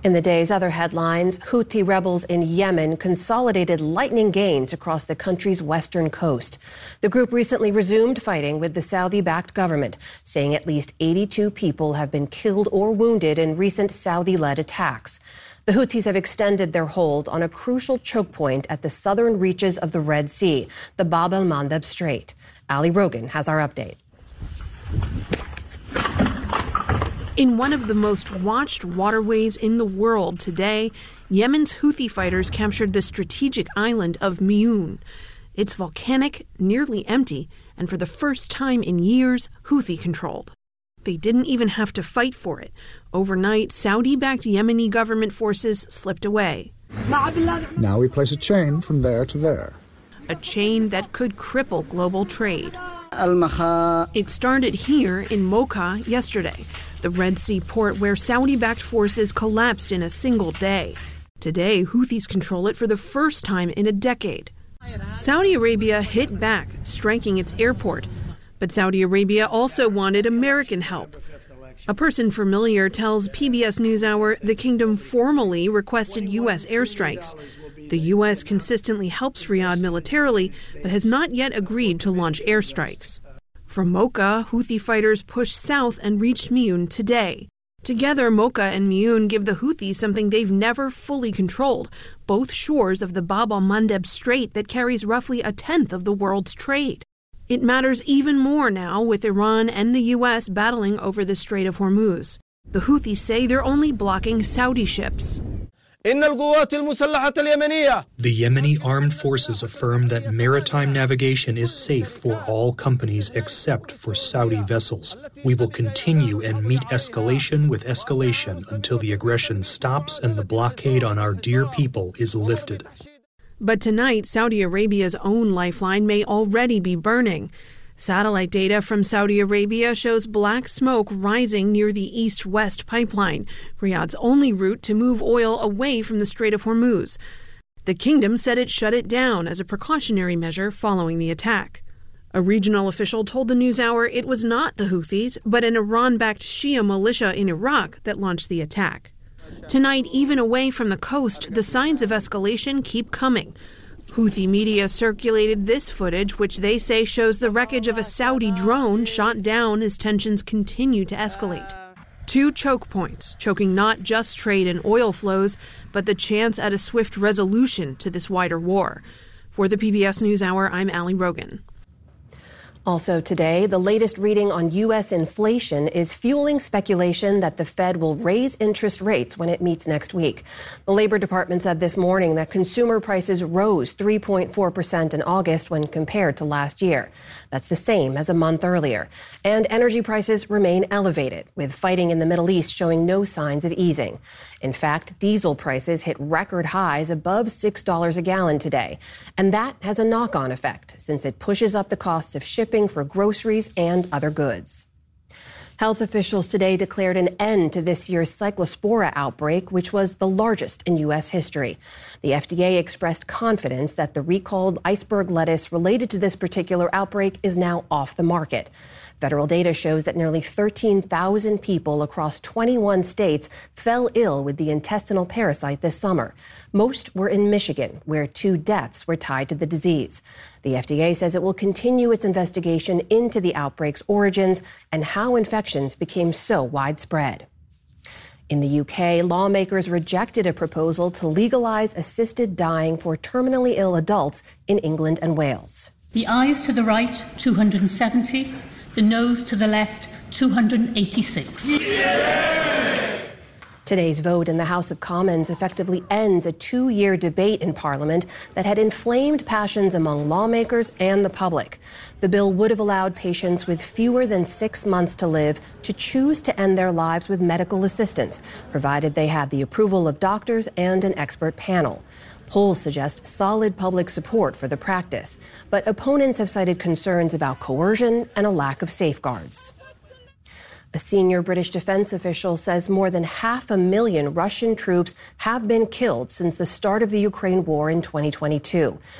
In the day's other headlines, Houthi rebels in Yemen consolidated lightning gains across the country's western coast. The group recently resumed fighting with the Saudi-backed government, saying at least 82 people have been killed or wounded in recent Saudi-led attacks. The Houthis have extended their hold on a crucial choke point at the southern reaches of the Red Sea, the Bab el-Mandeb Strait. Ali Rogan has our update. In one of the most watched waterways in the world today, Yemen's Houthi fighters captured the strategic island of Miyun. It's volcanic, nearly empty, and for the first time in years, Houthi-controlled. They didn't even have to fight for it. Overnight, Saudi-backed Yemeni government forces slipped away. Now we place a chain from there to there. A chain that could cripple global trade. It started here in Mocha yesterday, the Red Sea port where Saudi-backed forces collapsed in a single day. Today, Houthis control it for the first time in a decade. Saudi Arabia hit back, striking its airport. But Saudi Arabia also wanted American help. A person familiar tells PBS NewsHour the kingdom formally requested U.S. airstrikes. The U.S. consistently helps Riyadh militarily, but has not yet agreed to launch airstrikes. From Mocha, Houthi fighters pushed south and reached Miyun today. Together, Mocha and Miyun give the Houthis something they've never fully controlled, both shores of the Bab el-Mandeb Strait that carries roughly a tenth of the world's trade. It matters even more now with Iran and the U.S. battling over the Strait of Hormuz. The Houthis say they're only blocking Saudi ships. The Yemeni armed forces affirm that maritime navigation is safe for all companies except for Saudi vessels. We will continue and meet escalation with escalation until the aggression stops and the blockade on our dear people is lifted. But tonight, Saudi Arabia's own lifeline may already be burning. Satellite data from Saudi Arabia shows black smoke rising near the east-west pipeline, Riyadh's only route to move oil away from the Strait of Hormuz. The kingdom said it shut it down as a precautionary measure following the attack. A regional official told the NewsHour it was not the Houthis, but an Iran-backed Shia militia in Iraq that launched the attack. Tonight, even away from the coast, the signs of escalation keep coming. Houthi media circulated this footage, which they say shows the wreckage of a Saudi drone shot down as tensions continue to escalate. Two choke points, choking not just trade and oil flows, but the chance at a swift resolution to this wider war. For the PBS NewsHour, I'm Ali Rogan. Also today, the latest reading on U.S. inflation is fueling speculation that the Fed will raise interest rates when it meets next week. The Labor Department said this morning that consumer prices rose 3.4% in August when compared to last year. That's the same as a month earlier. And energy prices remain elevated, with fighting in the Middle East showing no signs of easing. In fact, diesel prices hit record highs above $6 a gallon today. And that has a knock-on effect, since it pushes up the costs of shipping for groceries and other goods. Health officials today declared an end to this year's Cyclospora outbreak, which was the largest in U.S. history. The FDA expressed confidence that the recalled iceberg lettuce related to this particular outbreak is now off the market. Federal data shows that nearly 13,000 people across 21 states fell ill with the intestinal parasite this summer. Most were in Michigan, where 2 deaths were tied to the disease. The FDA says it will continue its investigation into the outbreak's origins and how infections became so widespread. In the UK, lawmakers rejected a proposal to legalize assisted dying for terminally ill adults in England and Wales. The ayes to the right, 270. The noes to the left, 286. Today's vote in the House of Commons effectively ends a 2-year debate in Parliament that had inflamed passions among lawmakers and the public. The bill would have allowed patients with fewer than 6 months to live to choose to end their lives with medical assistance, provided they had the approval of doctors and an expert panel. Polls suggest solid public support for the practice, but opponents have cited concerns about coercion and a lack of safeguards. A senior British defense official says more than 500,000 Russian troops have been killed since the start of the Ukraine war in 2022.